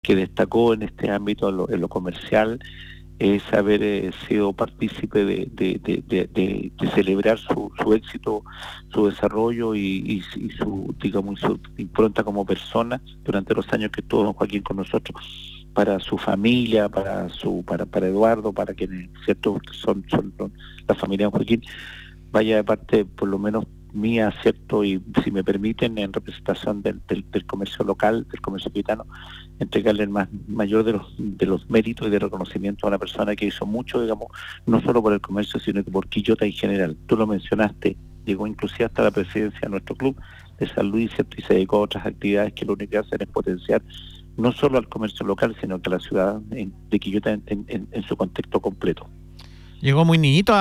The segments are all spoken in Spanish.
que destacó en este ámbito, en lo comercial, es haber sido partícipe de celebrar su éxito, su desarrollo y su, digamos, su impronta como persona durante los años que estuvo don Joaquín con nosotros, para su familia, para Eduardo, para quienes, cierto, son la familia de don Joaquín, vaya de parte, por lo menos mía, cierto, y si me permiten, en representación del comercio local, del comercio quitano, entregarle el mayor de los méritos y de reconocimiento a una persona que hizo mucho, digamos, no solo por el comercio, sino que por Quillota en general. Tú lo mencionaste, llegó inclusive hasta la presidencia de nuestro club de San Luis, ¿cierto? Y se dedicó a otras actividades que lo único que hacen es potenciar no solo al comercio local, sino que a la ciudad de Quillota en su contexto completo. Llegó muy niñito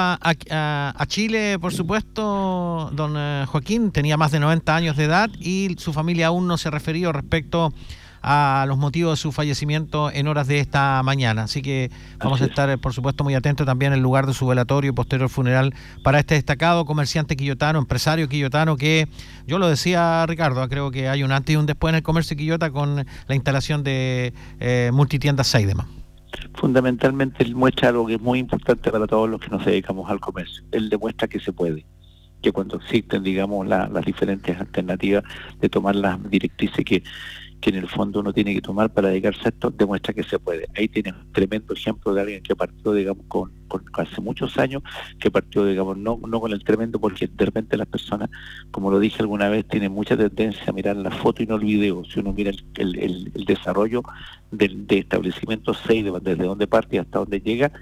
a Chile, por supuesto, don Joaquín, tenía más de 90 años de edad y su familia aún no se ha referido respecto a los motivos de su fallecimiento en horas de esta mañana. Así que vamos a estar, por supuesto, muy atentos también al lugar de su velatorio y posterior funeral para este destacado comerciante quillotano, empresario quillotano, que yo lo decía, Ricardo, creo que hay un antes y un después en el comercio Quillota con la instalación de multitiendas Seidemann. Fundamentalmente él muestra algo que es muy importante para todos los que nos dedicamos al comercio. Él demuestra que se puede, que cuando existen, digamos, las diferentes alternativas de tomar las directrices que en el fondo uno tiene que tomar para dedicarse a esto, demuestra que se puede. Ahí tienes un tremendo ejemplo de alguien que partió, digamos, con hace muchos años, que partió, digamos, no con el tremendo, porque de repente las personas, como lo dije alguna vez, tienen mucha tendencia a mirar la foto y no el video. Si uno mira el desarrollo de establecimientos Seidemann, desde donde parte hasta donde llega,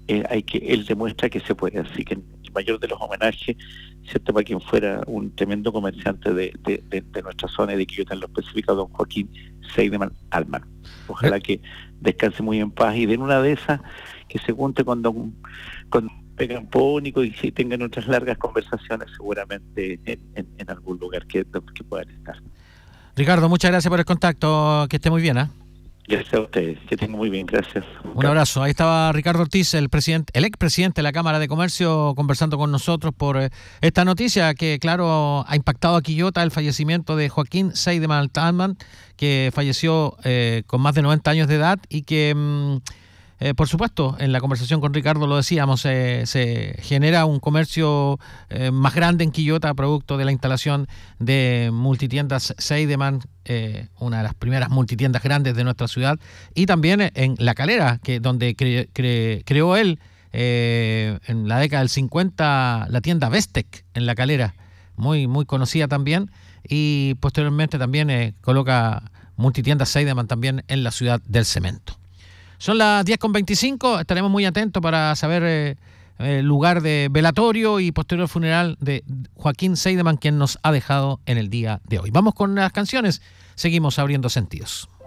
él demuestra que se puede. Así que el mayor de los homenajes, cierto, para quien fuera un tremendo comerciante de nuestra zona y de Quillota en lo específico, don Joaquín Seidemann Allmann. Ojalá que descanse muy en paz y den una de esas, que se junte con Pegampónico y si tengan otras largas conversaciones seguramente en algún lugar que puedan estar. Ricardo, muchas gracias por el contacto, que esté muy bien, ¿eh? Gracias a ustedes, que tengan muy bien, gracias. Un abrazo. Ahí estaba Ricardo Ortiz, el expresidente de la Cámara de Comercio, conversando con nosotros por esta noticia que, claro, ha impactado a Quillota, el fallecimiento de Joaquín Seidemann Allmann, que falleció con más de 90 años de edad y que, por supuesto, en la conversación con Ricardo lo decíamos, se genera un comercio más grande en Quillota, producto de la instalación de multitiendas Seidemann, una de las primeras multitiendas grandes de nuestra ciudad, y también en La Calera, que donde creó él en la década del 50 la tienda Vestec en La Calera, muy, muy conocida también, y posteriormente también coloca multitiendas Seidemann también en la ciudad del cemento. Son las 10:25, estaremos muy atentos para saber el lugar de velatorio y posterior funeral de Joaquín Seidemann, quien nos ha dejado en el día de hoy. Vamos con las canciones, seguimos abriendo sentidos.